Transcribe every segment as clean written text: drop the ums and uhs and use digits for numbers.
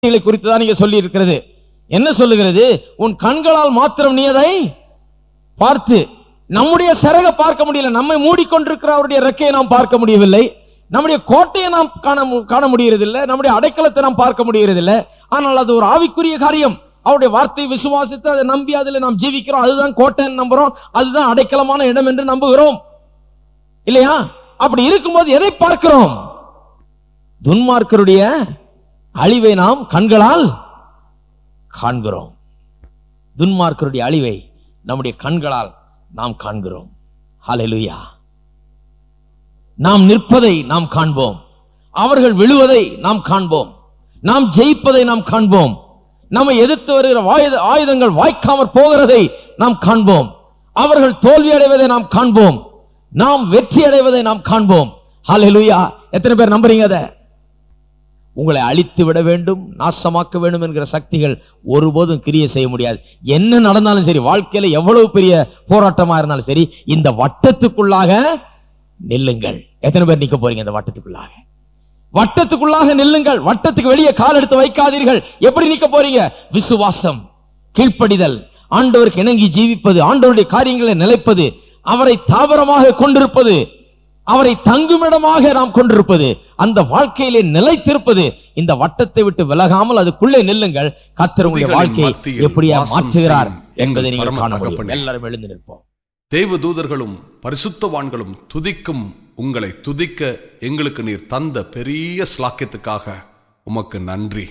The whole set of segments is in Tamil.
குறித்து தான் நீங்க சொல்லி இருக்கிறது. என்ன சொல்லுகிறது? உன் கண்களால் மாத்திரம் நீ அதை பார்த்து. நம்முடைய சிறக பார்க்க முடியல, நம்மை மூடிக்கொண்டிருக்கிற அவருடைய ரெக்கையை நாம் பார்க்க முடியவில்லை, நம்முடைய கோட்டையை நாம் காண முடியறதில்லை, நம்முடைய அடைக்கலத்தை நாம் பார்க்க முடியறதில்லை. ஆனால் அது ஒரு ஆவிக்குரிய காரியம். அவருடைய வார்த்தையை விசுவாசித்து அதை நம்பி அதில் நாம் ஜீவிக்கிறோம். அதுதான் கோட்டைன்னு நம்புறோம், அதுதான் அடைக்கலமான இடம் என்று நம்புகிறோம் இல்லையா? அப்படி இருக்கும்போது எதை பார்க்கிறோம்? துன்மார்க்கருடைய அழிவை நாம் கண்களால் காண்கிறோம். துன்மார்க்கருடைய அழிவை நம்முடைய கண்களால் நாம் காண்கிறோம். ஹல்லேலூயா. நாம் நிற்பதை நாம் காண்போம், அவர்கள் விழுவதை நாம் காண்போம், நாம் ஜெயிப்பதை நாம் காண்போம், நம்மை எதிர்த்து வருகிற ஆயுதங்கள் வாய்க்காமற் போகிறதை நாம் காண்போம், அவர்கள் தோல்வி அடைவதை நாம் காண்போம், நாம் வெற்றி அடைவதை நாம் காண்போம். ஹல்லேலூயா. எத்தனை பேர் நம்புறீங்க? அதை உங்களை அழித்து விட வேண்டும், நாசமாக்க வேண்டும் என்கிற சக்திகள் ஒருபோதும் கிரியை செய்ய முடியாது. என்ன நடந்தாலும் சரி, வாழ்க்கையில எவ்வளவு பெரிய போராட்டமா இருந்தாலும் சரி, இந்த வட்டத்துக்குள்ளாக நில்லுங்கள். எத்தனை பேர் நிக்க போறீங்க? இந்த வட்டத்துக்குள்ளாக வட்டத்துக்குள்ளாக நில்லுங்கள். வட்டத்துக்கு வெளியே கால் எடுத்து வைக்காதீர்கள். எப்படி நிக்க போறீங்க? விசுவாசம், கீழ்ப்படிதல், ஆண்டவருக்கு இணங்கி ஜீவிப்பது, ஆண்டவருடைய காரியங்களை நிலைப்பது, அவரை தாவரமாக கொண்டிருப்பது, அவரை தங்குமிடமாக நாம் கொண்டிருப்பது, அந்த வாழ்க்கையிலே நிலைத்திருப்பது. இந்த வட்டத்தை விட்டு விலகாமல் அதுக்குள்ளே நில்லுங்கள். கர்த்தர் உங்களுடைய வாழ்க்கையை எப்படியா மாற்றுகிறார் என்பதை நீங்கள் காண முடியும். எல்லாரும் எழுந்து நிற்போம். தேவதூதர்களும் பரிசுத்தவான்களும் துதிக்கும் உங்களை துதிக்க எங்களுக்கு நீர் தந்த பெரிய ஸ்லாக்கியத்துக்காக உமக்கு நன்றி.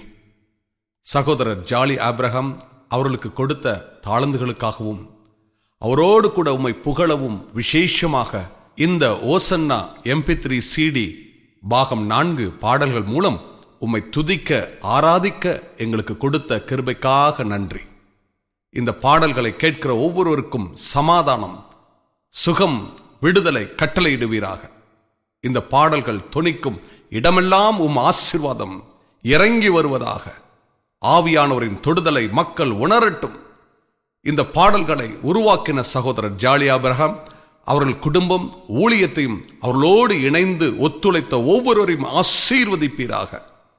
சகோதரர் ஜாலி ஆபிரகாம் அவர்களுக்கு கொடுத்த தாளந்துகளுக்காகவும் அவரோடு கூட உம்மை புகழவும், விசேஷமாக இந்த ஓசன்னா MP3 CD பாகம் 4 பாடல்கள் மூலம் உம்மை துதிக்க ஆராதிக்க எங்களுக்கு கொடுத்த கிருபைக்காக நன்றி. இந்த பாடல்களை கேட்கிற ஒவ்வொருவருக்கும் சமாதானம், சுகம், விடுதலை கட்டளையிடுவீராக. இந்த பாடல்கள் தொனிக்கும் இடமெல்லாம் உம் ஆசீர்வாதம் இறங்கி வருவதாக. ஆவியானவரின் தொடுதலை மக்கள் உணரட்டும். இந்த பாடல்களை உருவாக்கின சகோதரர் ஜாலி ஆபிரகாம் அவர்கள் குடும்பம் ஊழியத்தையும் அவர்களோடு இணைந்து ஒத்துழைத்த ஒவ்வொருவரையும் ஆசீர்வதிப்பீராக.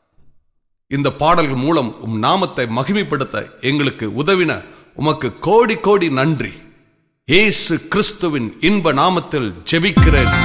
இந்த பாடல்கள் மூலம் உம் நாமத்தை மகிமைப்படுத்த எங்களுக்கு உதவின உமக்கு கோடி கோடி நன்றி. இயேசு கிறிஸ்துவின் இன்ப நாமத்தில் ஜெபிக்கிறேன்.